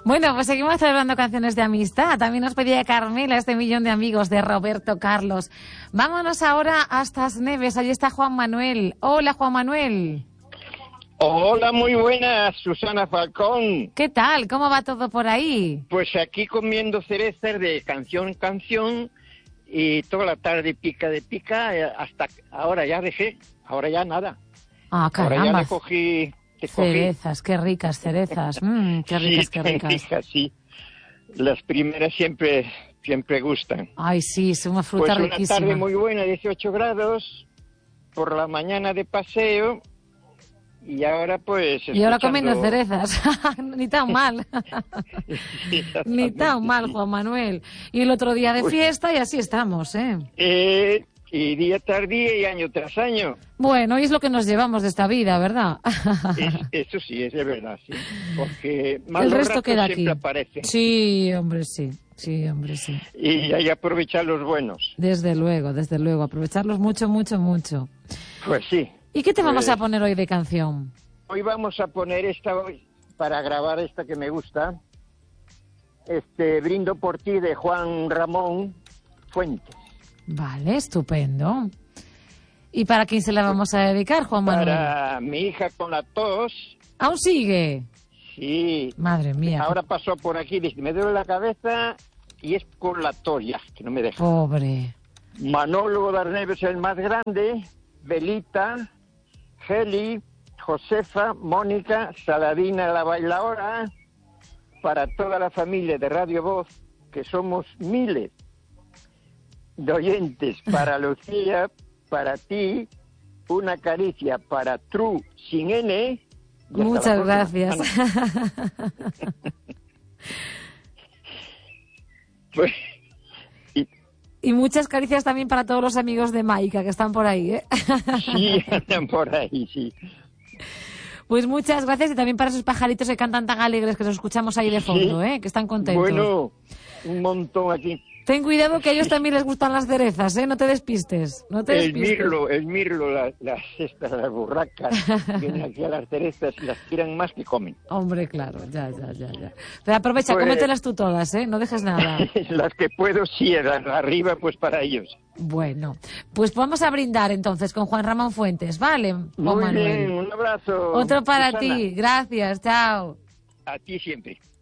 Bueno, pues seguimos celebrando canciones de amistad. También nos pedía Carmela este millón de amigos de Roberto Carlos. Vámonos ahora hasta As Neves. Allí está Juan Manuel. Hola, Juan Manuel. Hola, muy buenas, Susana Falcón. ¿Qué tal? ¿Cómo va todo por ahí? Pues aquí comiendo cerezas de canción en canción y toda la tarde pica de pica, hasta ahora ya dejé, ahora ya nada. Ah, caramba. Ahora ya le cogí. Cerezas, qué ricas cerezas. Qué ricas, sí, qué ricas. Ricas, sí. Las primeras siempre gustan. Ay, sí, es una fruta pues riquísima. Una tarde muy buena, 18 grados, por la mañana de paseo. Y ahora pues... Y ahora comiendo cerezas. Ni tan mal. Ni tan mal, Juan Manuel. Y el otro día de fiesta y así estamos, ¿eh? Y día tras día y año tras año. Bueno, y es lo que nos llevamos de esta vida, ¿verdad? Eso sí, es de verdad, sí. Porque el resto queda siempre aquí. Aparecen. Sí, hombre, sí. Sí, hombre, sí. Y hay que aprovechar los buenos. Desde luego. Aprovecharlos mucho, mucho, mucho. Pues sí. ¿Y qué te vamos a poner hoy de canción? Hoy vamos a poner esta, para grabar esta que me gusta, Brindo por ti, de Juan Ramón Fuentes. Vale, estupendo. ¿Y para quién se la vamos a dedicar, Juan Manuel? Para mi hija con la tos. ¿Aún sigue? Sí. Madre mía. Ahora pasó por aquí, dice, me duele la cabeza y es con la tos ya, que no me deja. Pobre. Manolo de As Neves, el más grande, Belita, Geli, Josefa, Mónica, Saladina la bailaora, para toda la familia de Radio Voz, que somos miles de oyentes, para Lucía, para ti, una caricia para Tru sin N. Muchas gracias. Pues, y muchas caricias también para todos los amigos de Maika que están por ahí, ¿eh? Sí, andan por ahí, sí. Pues muchas gracias y también para esos pajaritos que cantan tan alegres que los escuchamos ahí de fondo, sí. Que están contentos. Bueno, un montón aquí. Ten cuidado que a ellos también les gustan las cerezas, No te despistes, El mirlo, las burracas, vienen aquí a las cerezas y las tiran más que comen. Hombre, claro, ya. Pero aprovecha, cómetelas tú todas, No dejes nada. Las que puedo, sí, arriba, pues para ellos. Bueno, pues vamos a brindar entonces con Juan Ramón Fuentes, ¿vale, Juan Muy Manuel? bien, un abrazo. Otro para Susana. ti, gracias, chao. A ti siempre.